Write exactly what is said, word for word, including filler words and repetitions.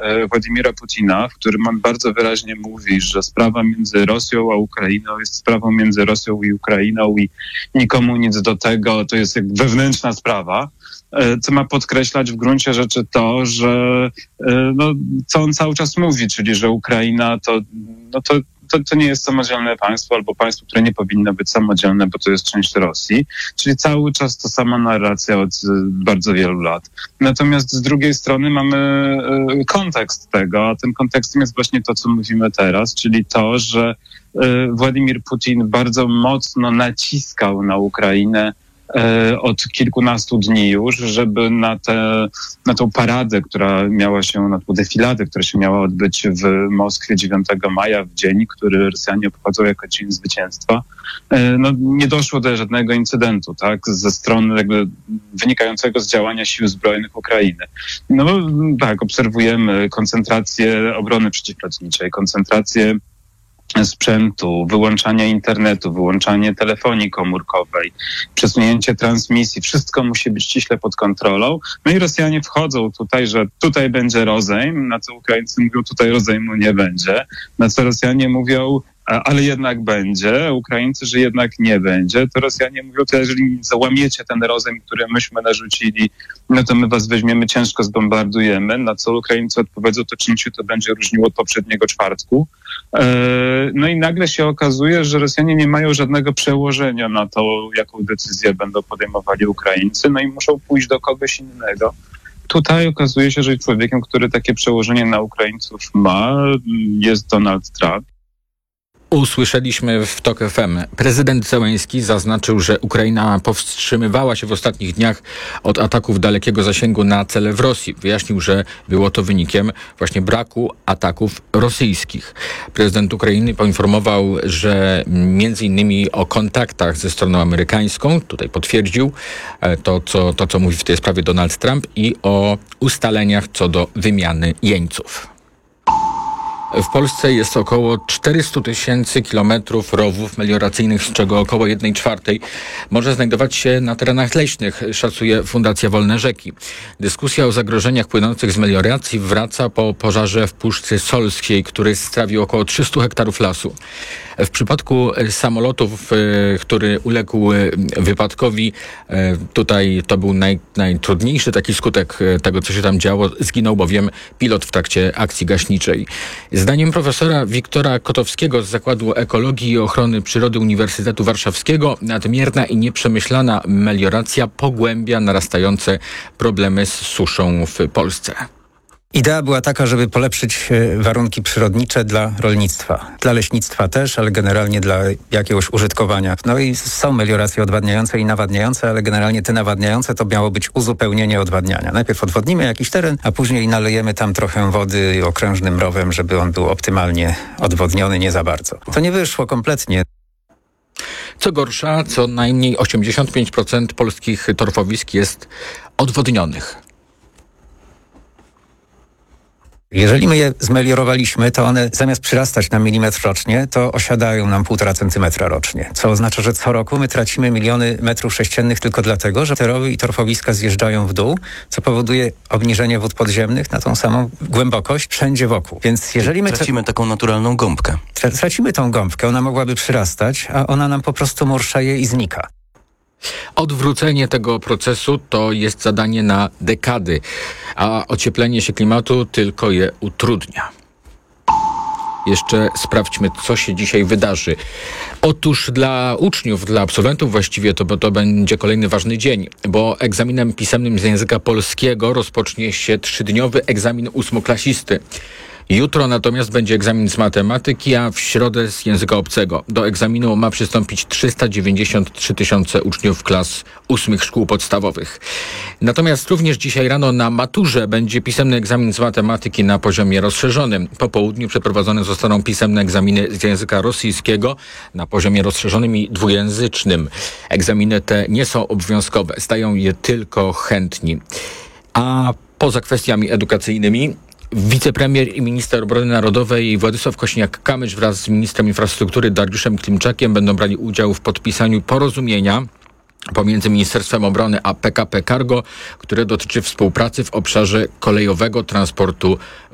Władimira Putina, w którym on bardzo wyraźnie mówi, że sprawa między Rosją a Ukrainą jest sprawą między Rosją i Ukrainą i nikomu nic do tego, to jest jak wewnętrzna sprawa, co ma podkreślać w gruncie rzeczy to, że no, co on cały czas mówi, czyli że Ukraina to, no to To, to nie jest samodzielne państwo albo państwo, które nie powinno być samodzielne, bo to jest część Rosji. Czyli cały czas to sama narracja od bardzo wielu lat. Natomiast z drugiej strony mamy kontekst tego, a tym kontekstem jest właśnie to, co mówimy teraz, czyli to, że Władimir Putin bardzo mocno naciskał na Ukrainę od kilkunastu dni już, żeby na tę na tą paradę, która miała się, na tą defiladę, która się miała odbyć w Moskwie dziewiątego maja, w dzień, który Rosjanie obchodzą jako dzień zwycięstwa, no nie doszło do żadnego incydentu, tak, ze strony jakby wynikającego z działania sił zbrojnych Ukrainy. No tak, obserwujemy koncentrację obrony przeciwlotniczej, koncentrację sprzętu, wyłączanie internetu, wyłączanie telefonii komórkowej, przesunięcie transmisji, wszystko musi być ściśle pod kontrolą. No i Rosjanie wchodzą tutaj, że tutaj będzie rozejm, na co Ukraińcy mówią, tutaj rozejmu nie będzie, na co Rosjanie mówią, ale jednak będzie, Ukraińcy, że jednak nie będzie, to Rosjanie mówią, to jeżeli załamiecie ten rozejm, który myśmy narzucili, no to my was weźmiemy, ciężko zbombardujemy, na co Ukraińcy odpowiedzą, to czym się to będzie różniło od poprzedniego czwartku. No i nagle się okazuje, że Rosjanie nie mają żadnego przełożenia na to, jaką decyzję będą podejmowali Ukraińcy, no i muszą pójść do kogoś innego. Tutaj okazuje się, że człowiekiem, który takie przełożenie na Ukraińców ma, jest Donald Trump. Usłyszeliśmy w TOK F M. Prezydent Zełenski zaznaczył, że Ukraina powstrzymywała się w ostatnich dniach od ataków dalekiego zasięgu na cele w Rosji. Wyjaśnił, że było to wynikiem właśnie braku ataków rosyjskich. Prezydent Ukrainy poinformował, że między innymi o kontaktach ze stroną amerykańską, tutaj potwierdził to, co, to, co mówi w tej sprawie Donald Trump, i o ustaleniach co do wymiany jeńców. W Polsce jest około czterysta tysięcy kilometrów rowów melioracyjnych, z czego około jednej czwartej może znajdować się na terenach leśnych, szacuje Fundacja Wolne Rzeki. Dyskusja o zagrożeniach płynących z melioracji wraca po pożarze w Puszczy Solskiej, który strawił około trzysta hektarów lasu. W przypadku samolotów, który uległ wypadkowi, tutaj to był naj, najtrudniejszy taki skutek tego, co się tam działo. Zginął bowiem pilot w trakcie akcji gaśniczej. Zdaniem profesora Wiktora Kotowskiego z Zakładu Ekologii i Ochrony Przyrody Uniwersytetu Warszawskiego nadmierna i nieprzemyślana melioracja pogłębia narastające problemy z suszą w Polsce. Idea była taka, żeby polepszyć warunki przyrodnicze dla rolnictwa, dla leśnictwa też, ale generalnie dla jakiegoś użytkowania. No i są melioracje odwadniające i nawadniające, ale generalnie te nawadniające to miało być uzupełnienie odwadniania. Najpierw odwodnimy jakiś teren, a później nalejemy tam trochę wody okrężnym rowem, żeby on był optymalnie odwodniony, nie za bardzo. To nie wyszło kompletnie. Co gorsza, co najmniej osiemdziesiąt pięć procent polskich torfowisk jest odwodnionych. Jeżeli my je zmeliorowaliśmy, to one zamiast przyrastać na milimetr rocznie, to osiadają nam półtora centymetra rocznie. Co oznacza, że co roku my tracimy miliony metrów sześciennych tylko dlatego, że te rowy i torfowiska zjeżdżają w dół, co powoduje obniżenie wód podziemnych na tą samą głębokość wszędzie wokół. Więc jeżeli my tracimy tra- taką naturalną gąbkę. Tra- tracimy tą gąbkę, ona mogłaby przyrastać, a ona nam po prostu murszeje i znika. Odwrócenie tego procesu to jest zadanie na dekady, a ocieplenie się klimatu tylko je utrudnia. Jeszcze sprawdźmy, co się dzisiaj wydarzy. Otóż dla uczniów, dla absolwentów właściwie to, bo to będzie kolejny ważny dzień, bo egzaminem pisemnym z języka polskiego rozpocznie się trzydniowy egzamin ósmoklasisty. Jutro natomiast będzie egzamin z matematyki, a w środę z języka obcego. Do egzaminu ma przystąpić trzysta dziewięćdziesiąt trzy tysiące uczniów klas ósmych szkół podstawowych. Natomiast również dzisiaj rano na maturze będzie pisemny egzamin z matematyki na poziomie rozszerzonym. Po południu przeprowadzone zostaną pisemne egzaminy z języka rosyjskiego na poziomie rozszerzonym i dwujęzycznym. Egzaminy te nie są obowiązkowe, zdają je tylko chętni. A poza kwestiami edukacyjnymi wicepremier i minister obrony narodowej Władysław Kosiniak-Kamysz wraz z ministrem infrastruktury Dariuszem Klimczakiem będą brali udział w podpisaniu porozumienia pomiędzy Ministerstwem Obrony a P K P Cargo, które dotyczy współpracy w obszarze kolejowego transportu